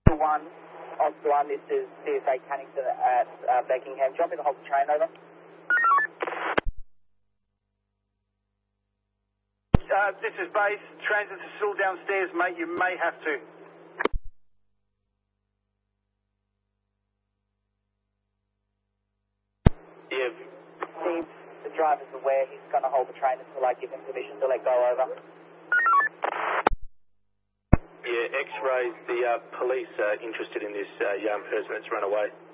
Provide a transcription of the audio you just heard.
1, Oscar 1, this is CSA Cannington at Beckingham. Drop in the hold the train, over. This is base. Transits are still downstairs, mate. You may have to. Yeah. Steve, the driver's aware he's going to hold the train until I give him permission to let go, over. Yeah, X-rays, the police are interested in this young person that's run away.